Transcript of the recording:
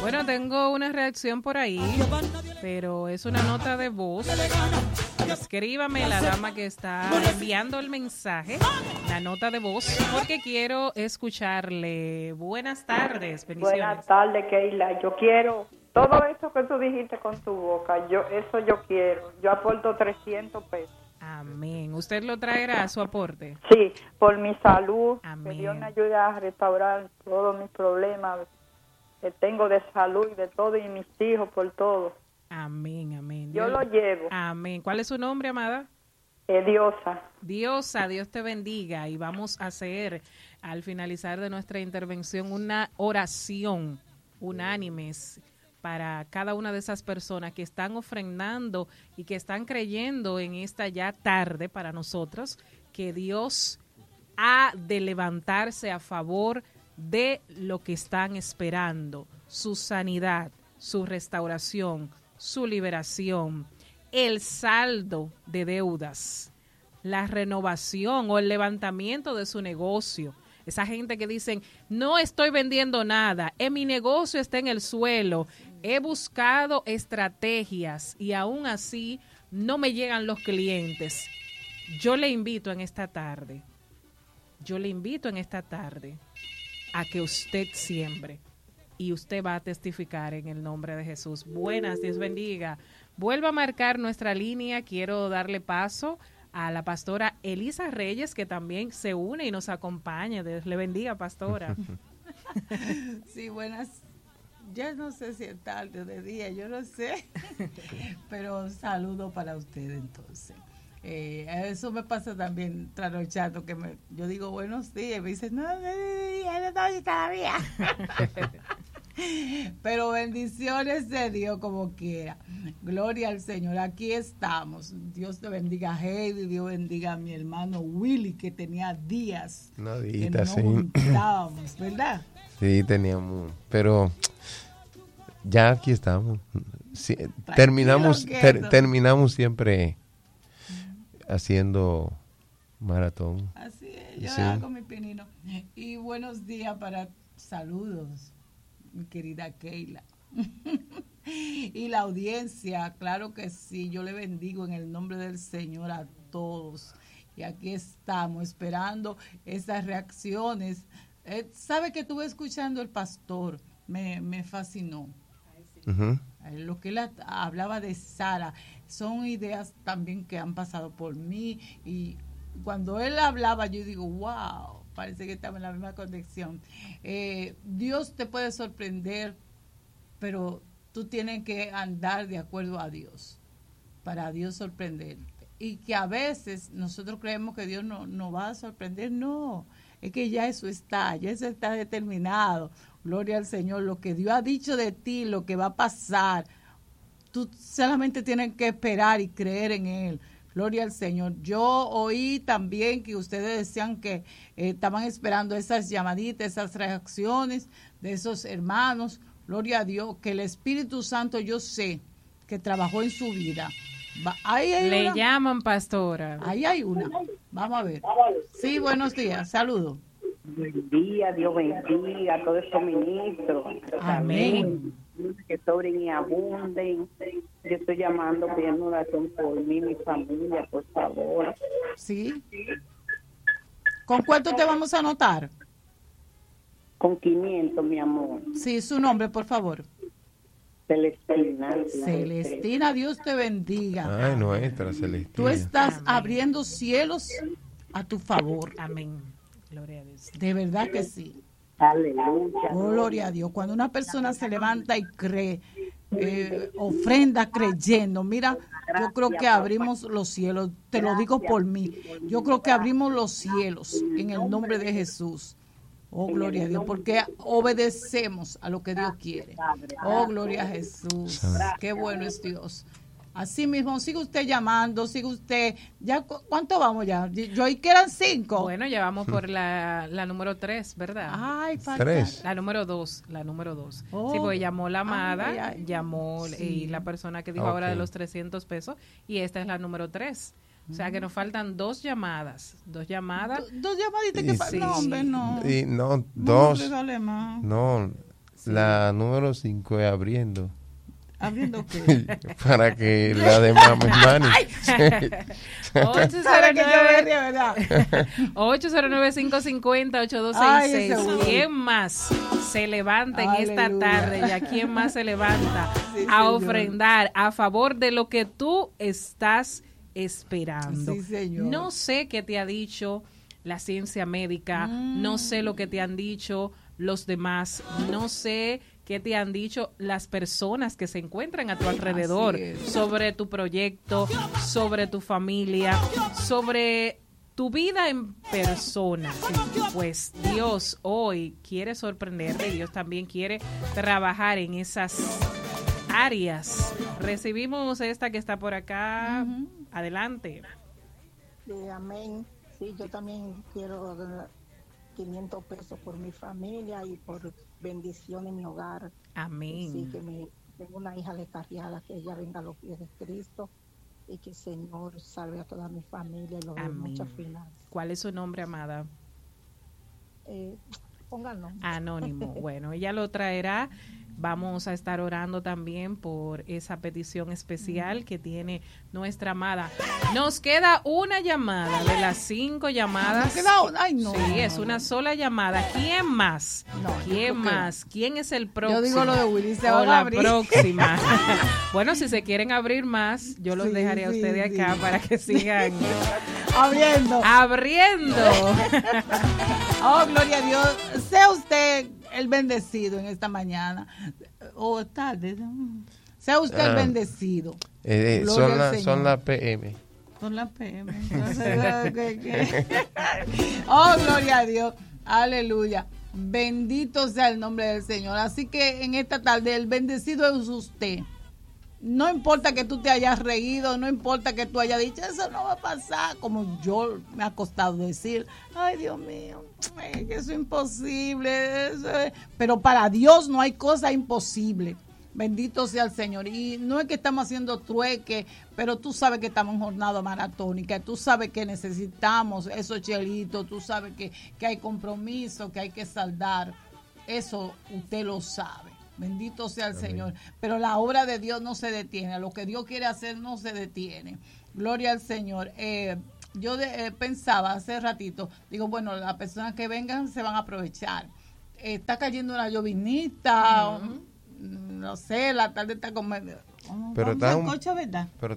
Bueno, tengo una reacción por ahí, pero es una nota de voz. Escríbame la dama que está enviando el mensaje, la nota de voz, porque quiero escucharle. Buenas tardes, bendiciones. Buenas tardes, Keila. Yo quiero todo eso que tú dijiste con tu boca. Eso yo quiero. Yo aporto 300 pesos. Amén. ¿Usted lo traerá a su aporte? Sí, por mi salud. Amén. Que Dios me ayude a restaurar todos mis problemas que tengo de salud y de todo, y mis hijos, por todo. Amén, amén. Yo lo llevo. Amén. ¿Cuál es su nombre, amada? Diosa. Diosa, Dios te bendiga. Y vamos a hacer, al finalizar de nuestra intervención, una oración unánimes para cada una de esas personas que están ofrendando y que están creyendo en esta ya tarde para nosotros, que Dios ha de levantarse a favor de lo que están esperando, su sanidad, su restauración, su liberación, el saldo de deudas, la renovación o el levantamiento de su negocio. Esa gente que dicen, no estoy vendiendo nada, mi negocio está en el suelo, he buscado estrategias y aún así no me llegan los clientes. Yo le invito en esta tarde a que usted siembre y usted va a testificar en el nombre de Jesús. Buenas, Dios bendiga. Vuelvo a marcar nuestra línea. Quiero darle paso a la pastora Elisa Reyes, que también se une y nos acompaña. Dios le bendiga, pastora. Sí, buenas. Ya no sé si es tarde o de día, yo no sé. Pero saludo para usted entonces. Eso me pasa también trasnochando, que yo digo buenos días y me dicen, no estoy todavía. Pero bendiciones de Dios como quiera. Gloria al Señor, aquí estamos. Dios te bendiga a Heidi, Dios bendiga a mi hermano Willy, que tenía días que no juntábamos, ¿verdad? Sí, teníamos, pero ya aquí estamos. Sí, terminamos siempre haciendo maratón. Así es, yo hago mi pinino. Y buenos días saludos, mi querida Keila. Y la audiencia, claro que sí, yo le bendigo en el nombre del Señor a todos. Y aquí estamos esperando esas reacciones. ¿Sabe que estuve escuchando el pastor? Me fascinó. Uh-huh. Lo que él hablaba de Sara son ideas también que han pasado por mí, y cuando él hablaba yo digo wow, parece que estamos en la misma conexión. Dios te puede sorprender, pero tú tienes que andar de acuerdo a Dios para Dios sorprenderte, y que a veces nosotros creemos que Dios no va a sorprender. No, es que ya eso está determinado. Gloria al Señor, lo que Dios ha dicho de ti, lo que va a pasar, tú solamente tienes que esperar y creer en Él. Gloria al Señor. Yo oí también que ustedes decían que estaban esperando esas llamaditas, esas reacciones de esos hermanos. Gloria a Dios, que el Espíritu Santo yo sé que trabajó en su vida. Le llaman, pastora. Ahí hay una. Vamos a ver. Sí, buenos días. Saludos. Buen día, Dios bendiga a todos estos ministros. Amén. Que sobren y abunden. Yo estoy llamando pidiendo oración por mí y mi familia, por favor. Sí. ¿Con cuánto te vamos a anotar? Con 500, mi amor. Sí, su nombre, por favor. Celestina. Celestina, Dios te bendiga. Ay, nuestra Celestina. Tú estás Amén. abriendo cielos a tu favor. Amén. Gloria a Dios. De verdad que sí. Aleluya. Gloria a Dios. Cuando una persona se levanta y cree, ofrenda creyendo, mira, yo creo que abrimos los cielos. Te lo digo por mí. Yo creo que abrimos los cielos en el nombre de Jesús. Oh, gloria a Dios, porque obedecemos a lo que Dios quiere. Oh, gloria a Jesús. Qué bueno es Dios. Así mismo, sigue usted llamando, sigue usted. Ya, ¿cuánto vamos ya? Yo oí que eran 5. Bueno, ya vamos por la número 3, ¿verdad? Ay, falta. 3. La número 2. Oh. Sí, pues llamó la amada, Ay. llamó Sí. y la persona que dijo ahora de los 300 pesos, y esta es la número 3. O sea que nos faltan 2 llamadas. 2 llamadas. Dos llamaditas que Sí. no, hombre, no. Y no, 2. No, regale más. No. La número 5 es abriendo. ¿Abriendo qué? Para que la demás me mane. ¿Sabe que yo me río, verdad? 809-550-8266. ¿Quién más se levanta en esta tarde? ¿Y a quién más se levanta a ofrendar a favor de lo que tú estás esperando? Sí, señor. No sé qué te ha dicho la ciencia médica, no sé lo que te han dicho los demás, no sé qué te han dicho las personas que se encuentran a tu alrededor sobre tu proyecto, sobre tu familia, sobre tu vida en persona. Pues Dios hoy quiere sorprenderte, Dios también quiere trabajar en esas áreas. Recibimos esta que está por acá. Adelante. Sí, amén. Sí, yo también quiero dar 500 pesos por mi familia y por bendición en mi hogar. Amén. Sí, que tengo una hija descarriada, que ella venga a los pies de Cristo y que el Señor salve a toda mi familia y lo dé muchas finanzas. ¿Cuál es su nombre, amada? Pónganlo. Anónimo. Bueno, ella lo traerá. Vamos a estar orando también por esa petición especial que tiene nuestra amada. Nos queda una llamada de las 5 llamadas. ¿Nos queda una? Ay, no. Sí, es una sola llamada. ¿Quién más? ¿Quién más? ¿Quién es el próximo? Yo digo lo de Willy, se o van a la abrir. próxima. Bueno, si se quieren abrir más, yo los dejaré a ustedes acá para que sigan abriendo. Oh, gloria a Dios. Sea usted el bendecido en esta mañana o tarde. Sea usted el bendecido. Son las PM. Son las PM. Oh, gloria a Dios. Aleluya. Bendito sea el nombre del Señor. Así que en esta tarde el bendecido es usted. No importa que tú te hayas reído, no importa que tú hayas dicho, eso no va a pasar, como yo me ha costado decir, ay Dios mío, que eso es imposible, pero para Dios no hay cosa imposible. Bendito sea el Señor. Y no es que estamos haciendo trueque, pero tú sabes que estamos en jornada maratónica, tú sabes que necesitamos esos chelitos, tú sabes que hay compromiso, que hay que saldar. Eso usted lo sabe. Bendito sea el Señor. Pero la obra de Dios no se detiene. Lo que Dios quiere hacer no se detiene. Gloria al Señor. Yo pensaba hace ratito, digo, bueno, las personas que vengan se van a aprovechar. Está cayendo una llovinita, no sé, la tarde está como... Pero está un